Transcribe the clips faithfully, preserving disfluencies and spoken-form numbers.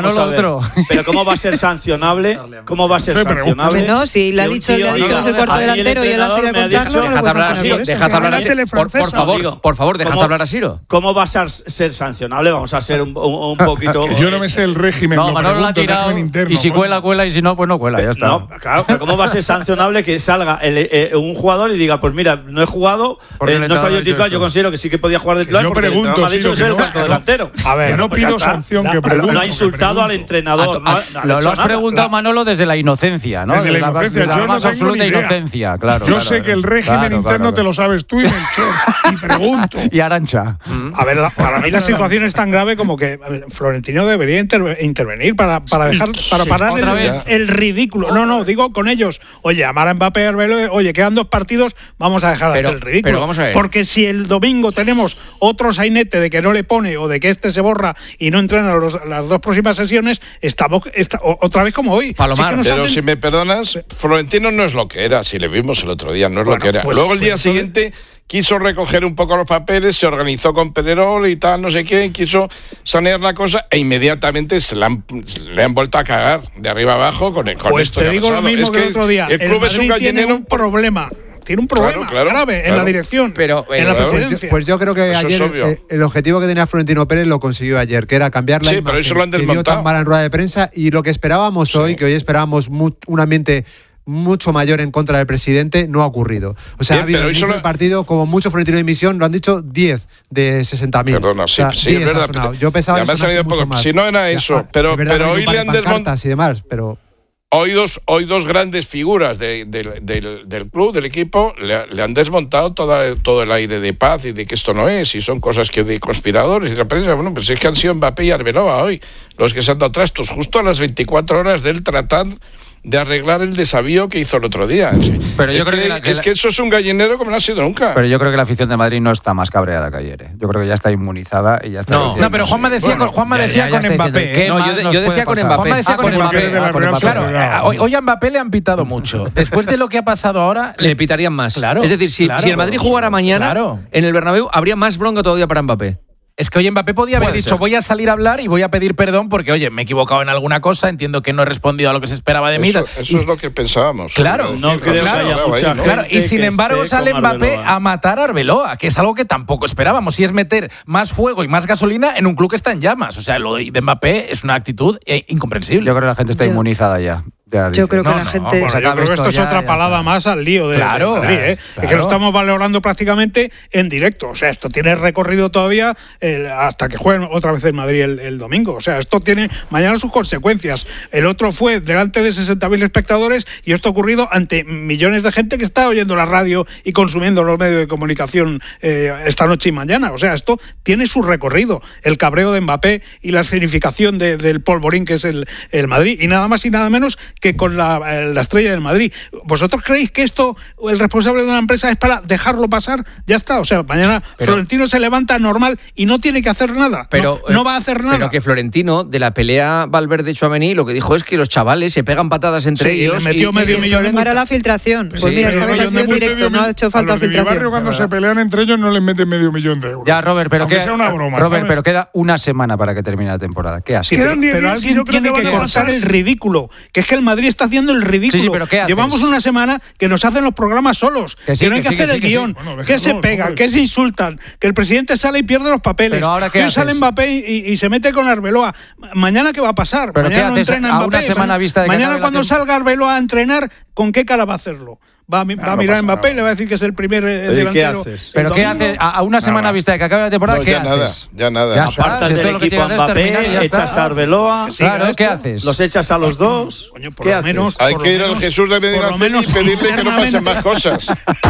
Manolo otro. Pero ¿cómo va a ser sancionable? ¿Cómo va a ser sancionable? No, si le ha dicho, le ha dicho es el cuarto delantero y él ha salido a contarlo. Dejad hablar así, dejad hablar así. Por, por favor, por favor, dejad hablar así. ¿Cómo va a ser, ser sancionable? Vamos a ser un, un, un poquito. Yo no me sé el régimen. No, Manolo lo ha tirado. Interno, y si bueno. cuela, cuela. Y si no, pues no cuela. Ya está. No, claro, pero ¿cómo va a ser sancionable que salga el, eh, un jugador y diga, pues mira, no he jugado, eh, no he salido titular, yo considero que sí que podía jugar de titular porque el entrenador me ha dicho que soy el cuarto delantero. A ver, no pido sanción, que pregunto. No ha insultado al entrenador. Lo has preguntado, Manolo, desde la inocencia, ¿no? Desde la inocencia. La más absoluta inocencia, claro. Yo sé que el régimen interno te lo sabes tú y Melchor. Y pregunto. Y Arancha. A ver, para mí la situación es tan grave como que Florentino debería interve- intervenir para, para dejar para sí, parar el, vez. el ridículo. No, no, digo con ellos. Oye, amar a Mbappé y Arbeloa, oye, quedan dos partidos, vamos a dejar de pero, hacer el ridículo. Pero vamos a ver. Porque si el domingo tenemos otro sainete de que no le pone o de que este se borra y no entrena los, las dos próximas sesiones, estamos está, otra vez como hoy. Palomar, si es que pero hacen... si me perdonas, Florentino no es lo que era, si le vimos el otro día, no es bueno, lo que era. Pues, Luego el día pues, siguiente quiso recoger un poco los papeles, se organizó con Pedrerol y tal, no sé qué, quiso sanear la cosa e inmediatamente se le han, le han vuelto a cagar de arriba abajo con, con pues esto. te que digo ha lo pasado. mismo Es que el otro día. El club el es un Madrid tiene gallinero. un problema. Tiene un problema Claro, claro, grave claro. en la dirección, pero, en la claro. presidencia. Pues yo, pues yo creo que Eso es ayer obvio. eh, el objetivo que tenía Florentino Pérez lo consiguió ayer, que era cambiar la Sí, imagen pero eso lo han que dio desmontado. tan mala en rueda de prensa, y lo que esperábamos Sí. hoy, que hoy esperábamos mu- un ambiente mucho mayor en contra del presidente, no ha ocurrido. O sea, Bien, ha habido pero el eso inicio lo- del partido como mucho Florentino de emisión, lo han dicho diez de sesenta mil. Perdona, sí, o sea, sí, diez es ha verdad. sonado. pero- Yo pensaba ya que me ha sonase salido mucho poco. más. Si no era Ya, eso, ah, pero, es verdad pero que hoy hay un le par han de desmontado. pancartas y demás, pero Hoy dos, hoy dos grandes figuras de, de, del, del club, del equipo, le, le han desmontado toda, todo el aire de paz y de que esto no es, y son cosas que de conspiradores y la prensa. Bueno, pues es que han sido Mbappé y Arbeloa hoy los que se han dado trastos, justo a las veinticuatro horas del tratar de arreglar el desavío que hizo el otro día. Pero yo es creo que, que, la, que es la, que eso es un gallinero como no ha sido nunca. Pero yo creo que la afición de Madrid no está más cabreada que ayer. ¿eh? Yo creo que ya está inmunizada y ya está. No, diciendo, No, pero Juanma decía, bueno, con, Juanma ya, decía ya, ya con está Mbappé. diciendo, ¿qué ¿eh? No, más yo de- nos yo puede decía con pasar? Mbappé. Juanma decía Ah, con con Mbappé. Mbappé. de la Ah, con Real Mbappé. Claro, Sociedad. eh, hoy, hoy a Mbappé le han pitado mucho. Después de lo que ha pasado ahora, Le pitarían más. Claro, es decir, si, claro. si el Madrid jugara mañana Claro. en el Bernabéu, habría más bronca todavía para Mbappé. es que hoy Mbappé podía haber Puede dicho ser. voy a salir a hablar y voy a pedir perdón porque, oye, me he equivocado en alguna cosa, entiendo que no he respondido a lo que se esperaba de mí. Eso, eso Y- es lo que pensábamos. Claro, No creo claro, que haya mucha gente Claro, y sin que embargo esté sale como Mbappé Arbeloa. a matar a Arbeloa, que es algo que tampoco esperábamos, y es meter más fuego y más gasolina en un club que está en llamas. O sea, lo de Mbappé es una actitud eh, incomprensible. Yo creo que la gente está Yo- inmunizada ya. ya Yo dice, creo que no, la no, gente. Bueno, Se yo acabe creo que esto esto es ya, otra ya palada está. más al lío de, Claro, de Madrid, ¿eh? claro. Es que lo estamos valorando prácticamente en directo. O sea, esto tiene recorrido todavía eh, hasta que jueguen otra vez en Madrid el, el domingo. O sea, esto tiene mañana sus consecuencias. El otro fue delante de sesenta mil espectadores y esto ha ocurrido ante millones de gente que está oyendo la radio y consumiendo los medios de comunicación eh, esta noche y mañana. O sea, esto tiene su recorrido. El cabreo de Mbappé y la escenificación de, del polvorín que es el, el Madrid. Y nada más y nada menos que con la... la estrella del Madrid. ¿Vosotros creéis que esto, el responsable de una empresa, es para dejarlo pasar? Ya está, o sea, mañana Pero- Florentino se levanta normal y no tiene que hacer nada. Pero, no, no va a hacer nada. Pero que Florentino, de la pelea Valverde-Tchouaméni, lo que dijo es que los chavales se pegan patadas entre Sí, y ellos. le metió y- medio y- El millón de problema era multa. la filtración. Pues Sí, mira, esta pero vez ha sido Medio directo, millón- no ha hecho falta a los de mi filtración. barrio, cuando se pelean entre ellos no les meten medio millón de euros. Ya, Robert, pero Aunque que, sea una broma, Robert, ¿sabes? pero queda una semana para que termine la temporada. ¿Qué haces? Sí, pero, Quedan diez pero días y alguien yo creo tiene que que van a cortar pasar. el ridículo. Que es que el Madrid está haciendo el ridículo. Sí, sí, pero ¿qué haces? Llevamos una semana que nos hacen los programas solos. Que Que, sí, no hay que que, sí, que hacer sí, el que sí. guión. Bueno, que se déjanos, pegan, hombre. que se insultan. Que el presidente sale y pierde los papeles. Pero ahora, ¿qué que hoy haces? sale Mbappé y, y se mete con Arbeloa. Mañana, ¿qué va a pasar? ¿Pero Mañana qué no haces entrena a Mbappé. una semana vista de que Mañana acabe la cuando tem- salga Arbeloa a entrenar, ¿con qué cara va a hacerlo? Va a, mi- va a no mirar a pasa Mbappé nada. y le va a decir que es el primer eh, ¿Pero y qué delantero. haces? el ¿Pero qué domingo. haces? A, a una semana Nada. vista de que acabe la temporada, No, ¿qué ya haces? nada, ya nada. Ya No, está, Apartas si esto del lo que equipo tienes a que hacer es terminar y Mbappé, ya echas está. a Arbeloa, Sí, Claro, esto- ¿qué haces? los echas a los dos. Coño, por ¿Qué lo haces? menos- Hay por que lo ir al menos- Jesús de por lo Medina menos y pedirle que no pasen internamente. más cosas.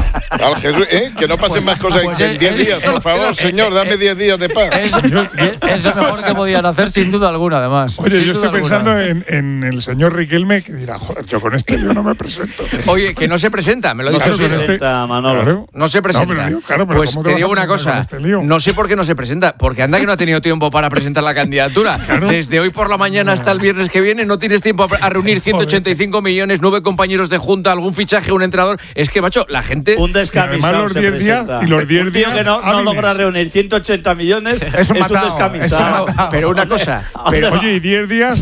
Al Jesús, ¿eh? Que no pasen más cosas pues en él- diez él- días, él- por favor, él- señor, dame diez días de paz. Es, es lo mejor que podían hacer, sin duda alguna, además. Oye, Sin yo duda estoy alguna. pensando en, en el señor Riquelme, que dirá, joder, yo con este lío no me presento. Oye, que no se presenta, me lo No dices se bien. con presenta, Manolo. Claro. No se presenta. No, pero digo, claro, pero pues ¿cómo te te vas a digo una presentar cosa, con este lío? no sé por qué no se presenta, porque anda que no ha tenido tiempo para presentar la candidatura. Desde hoy por la mañana hasta el viernes que viene no tienes tiempo a, a reunir ciento ochenta y cinco millones, nueve compañeros de junta, algún fichaje, un entrenador. Es que, macho, la gente... Un Y además descamisado los se diez días- presenta. y los diez Un tío días que no, no hábiles. logra reunir ciento ochenta millones es un, matado, descamisado. Pero una cosa, pero Oye, y diez días